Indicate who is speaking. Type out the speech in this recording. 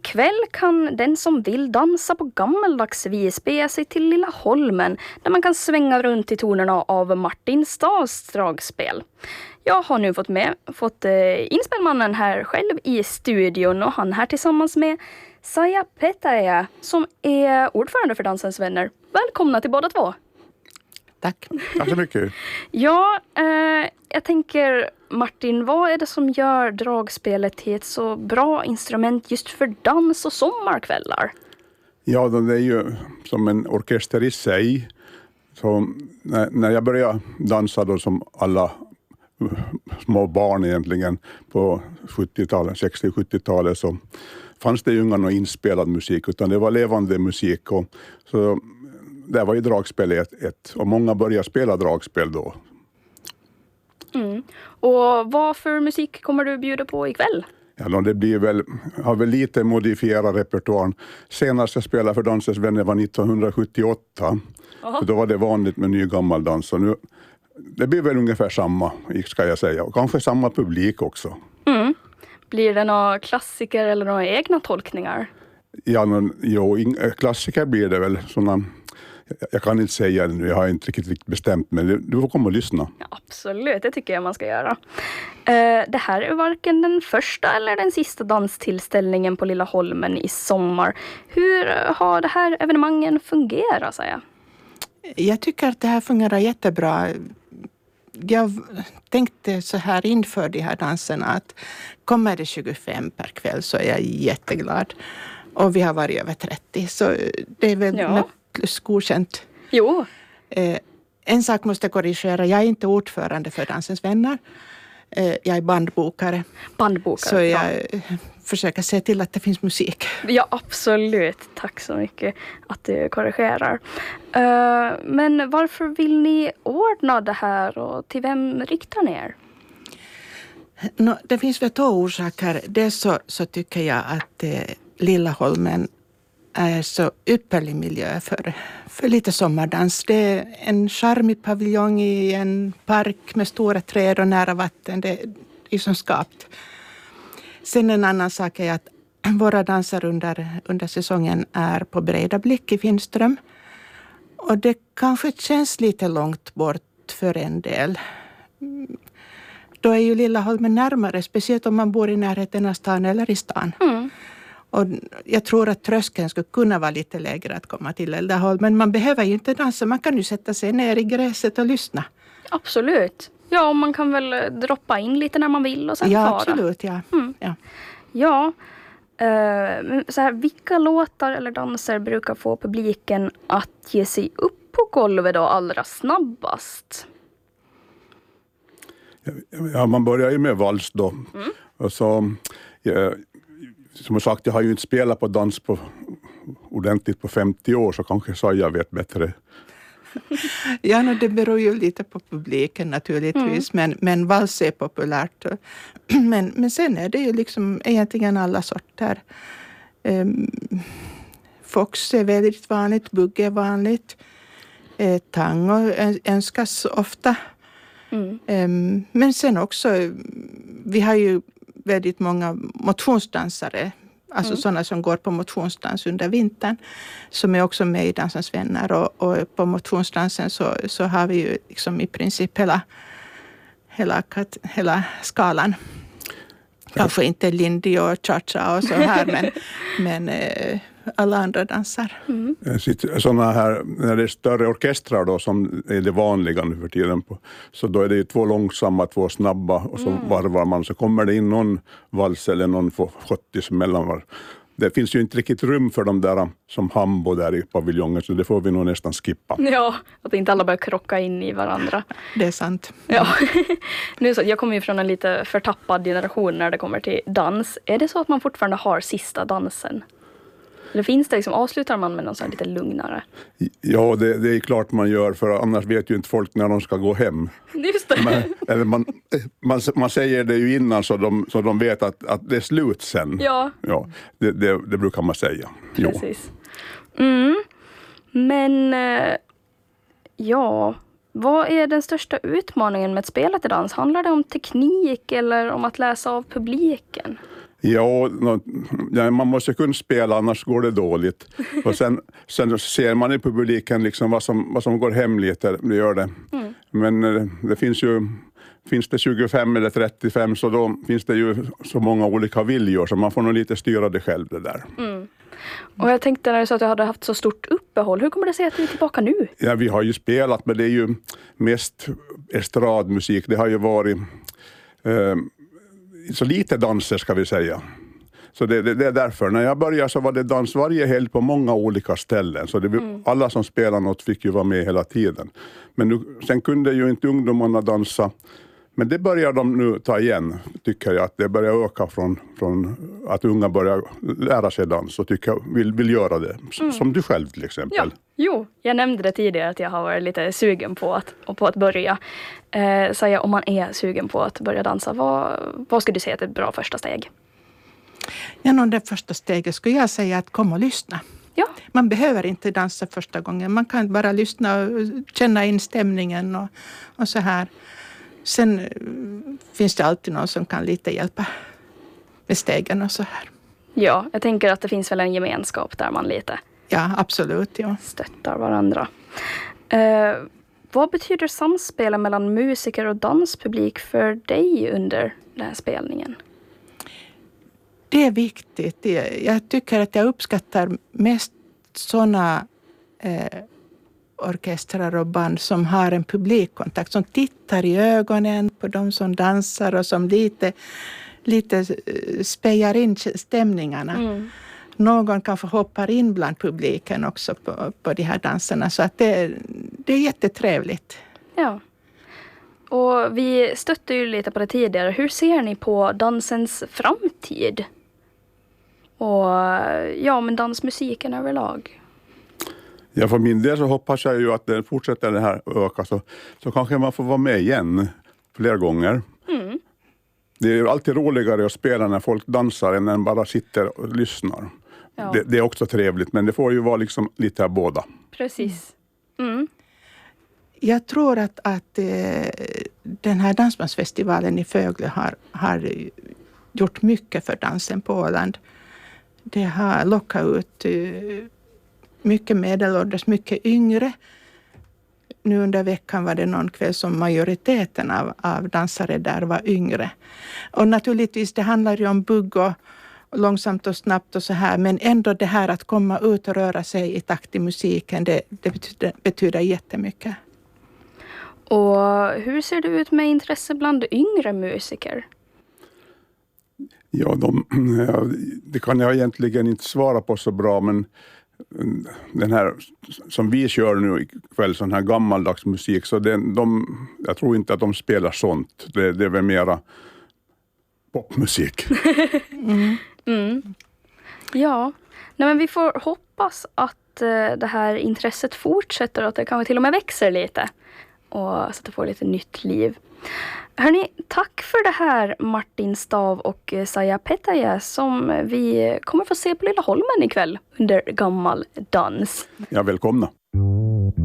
Speaker 1: Ikväll kan den som vill dansa på gammaldags vis bege sig till Lilla Holmen där man kan svänga runt i tonerna av Martin Staas dragspel. Jag har nu fått inspelmannen här själv i studion och han här tillsammans med Saija Petäjä som är ordförande för Dansens vänner. Välkomna till båda två.
Speaker 2: Tack.
Speaker 3: Tack så mycket.
Speaker 1: Ja, jag tänker Martin, vad är det som gör dragspelet till ett så bra instrument just för dans- och sommarkvällar?
Speaker 3: Ja, det är ju som en orkester i sig. Så när jag började dansa då som alla små barn egentligen på 70-talet, 60-70-talet så fanns det ju någon inspelad musik utan det var levande musik och så där var ju dragspel ett och många började spela dragspel då.
Speaker 1: Mm. Och vad för musik kommer du bjuda på ikväll?
Speaker 3: Ja, det blir har väl lite modifierat repertoaren. Senast jag spelade för Dansens vänner var 1978. För då var det vanligt med ny gammal dans. Och nu, det blir väl ungefär samma, ska jag säga. Och kanske samma publik också.
Speaker 1: Mm. Blir det några klassiker eller några egna tolkningar?
Speaker 3: Ja, klassiker blir det väl sådana. Jag kan inte säga det nu, jag har inte riktigt bestämt, men du får komma och lyssna.
Speaker 1: Ja, absolut, det tycker jag man ska göra. Det här är varken den första eller den sista danstillställningen på Lilla Holmen i sommar. Hur har det här evenemangen fungerat, säger jag?
Speaker 2: Jag tycker att det här fungerar jättebra. Jag tänkte så här inför de här danserna att kommer det 25 per kväll så är jag jätteglad. Och vi har varit över 30, så det är väl plus godkänt.
Speaker 1: Jo.
Speaker 2: En sak måste jag korrigera. Jag är inte ordförande för Dansens vänner. Jag är bandbokare. Så jag försöker se till att det finns musik.
Speaker 1: Ja, absolut. Tack så mycket att du korrigerar. Men varför vill ni ordna det här och till vem riktar ni er?
Speaker 2: Det finns väl 2 orsaker. Dels så tycker jag att Lilla Holmen är så ypperlig miljö för lite sommardans. Det är en charmig paviljong i en park med stora träd och nära vatten. Det är som skapt. Sen en annan sak är att våra danser under säsongen är på Breda Blick i Finström. Och det kanske känns lite långt bort för en del. Då är ju Lilla Holmen närmare, speciellt om man bor i närheten av stan eller i stan. Mm. Och jag tror att tröskeln skulle kunna vara lite lägre att komma till Lilla Holmen. Men man behöver ju inte dansa, man kan ju sätta sig ner i gräset och lyssna.
Speaker 1: Absolut. Ja, och man kan väl droppa in lite när man vill och sen fara.
Speaker 2: Ja, absolut, ja.
Speaker 1: Mm. Ja. Så här, vilka låtar eller danser brukar få publiken att ge sig upp på golvet då allra snabbast?
Speaker 3: Ja, man börjar ju med vals då. Mm. Och så, som sagt, jag har ju inte spelat på dans ordentligt på 50 år så kanske jag vet bättre.
Speaker 2: Ja, det beror ju lite på publiken naturligtvis, men vals är populärt. Men sen är det ju liksom egentligen alla sorter. Fox är väldigt vanligt, bugg är vanligt. Tango önskas ofta. Men sen också, vi har ju väldigt många motionsdansare, alltså sådana som går på motionsdans under vintern, som är också med i Dansens vänner. Och på motionsdansen så har vi ju liksom i princip hela skalan. Kanske inte Lindy och cha-cha och så här, men alla andra dansar. Mm.
Speaker 3: Sådana här, när det är större orkestrar då som är det vanliga nu för tiden så då är det ju 2 långsamma, 2 snabba och så varvar man, så kommer det in någon vals eller någon schottis mellan. Det finns ju inte riktigt rum för de där som Hambo där i paviljongen, så det får vi nog nästan skippa.
Speaker 1: Ja, att inte alla börjar krocka in i varandra.
Speaker 2: Det är sant.
Speaker 1: Ja. Nu så, jag kommer ju från en lite förtappad generation när det kommer till dans. Är det så att man fortfarande har sista dansen? Eller finns det liksom, avslutar man med någon sån lite lugnare?
Speaker 3: Ja, det är klart man gör, för annars vet ju inte folk när de ska gå hem.
Speaker 1: Just det.
Speaker 3: Man säger det ju innan så de vet att det är slut sen.
Speaker 1: Ja.
Speaker 3: Ja, det brukar man säga.
Speaker 1: Precis. Men vad är den största utmaningen med att spela till dans? Handlar det om teknik eller om att läsa av publiken?
Speaker 3: Ja, man måste kunna spela, annars går det dåligt. Och sen ser man i publiken liksom vad som går hemligheter, det gör det. Men det finns det 25 eller 35, så då finns det ju så många olika viljor, så man får nog lite styra det själv det där.
Speaker 1: Och jag tänkte när du sa att du hade haft så stort uppehåll, hur kommer det sig att du är tillbaka nu?
Speaker 3: Ja, vi har ju spelat, men det är ju mest estradmusik. Det har ju varit så lite danser, ska vi säga. Så det är därför. När jag började så var det dans varje helg på många olika ställen. Så alla som spelade något fick ju vara med hela tiden. Men sen kunde ju inte ungdomarna dansa. Men det börjar de nu ta igen, tycker jag. Att det börjar öka från att unga börjar lära sig dans och vill göra det. Som du själv till exempel.
Speaker 1: Ja, jo, jag nämnde det tidigare att jag har varit lite sugen på att börja. Så om man är sugen på att börja dansa, vad skulle du säga är ett bra första steg?
Speaker 2: Ja, det första steget skulle jag säga att komma och lyssna.
Speaker 1: Ja.
Speaker 2: Man behöver inte dansa första gången. Man kan bara lyssna och känna in stämningen och så här. Sen finns det alltid någon som kan lite hjälpa med stegen och så här.
Speaker 1: Ja, jag tänker att det finns väl en gemenskap där man lite
Speaker 2: Ja, absolut. Ja.
Speaker 1: stöttar varandra. Vad betyder samspelet mellan musiker och danspublik för dig under den här spelningen?
Speaker 2: Det är viktigt. Jag tycker att jag uppskattar mest sådana orkestrar och band som har en publikkontakt, som tittar i ögonen på de som dansar och som lite spejar in stämningarna. Någon kanske hoppar in bland publiken också på de här danserna, så att det är jättetrevligt.
Speaker 1: Ja. Och vi stötte ju lite på det tidigare. Hur ser ni på dansens framtid? Och men dansmusiken överlag.
Speaker 3: Ja, för min del så hoppas jag ju att det fortsätter det här öka, så kanske man får vara med igen fler gånger. Det är ju alltid roligare att spela när folk dansar än när bara sitter och lyssnar.
Speaker 1: Ja.
Speaker 3: Det är också trevligt, men det får ju vara liksom lite av båda.
Speaker 1: Precis.
Speaker 2: Jag tror att den här dansbandsfestivalen i Fögle har gjort mycket för dansen på Åland. Det har lockat ut mycket medelålders, mycket yngre. Nu under veckan var det någon kväll som majoriteten av dansare där var yngre. Och naturligtvis det handlar ju om bugg och långsamt och snabbt och så här. Men ändå det här att komma ut och röra sig i takt i musiken, det betyder jättemycket.
Speaker 1: Och hur ser det ut med intresse bland yngre musiker?
Speaker 3: Ja, det kan jag egentligen inte svara på så bra, men den här som vi kör nu ikväll, sån här gammaldags musik, så jag tror inte att de spelar sånt. Det är väl mera popmusik.
Speaker 1: Ja, men vi får hoppas att det här intresset fortsätter och att det kanske till och med växer lite. Och så att det får lite nytt liv. Hörrni, tack för det här Martin Stav och Saija Petäjä som vi kommer få se på Lilla Holmen ikväll under gammal dans.
Speaker 3: Ja, välkomna.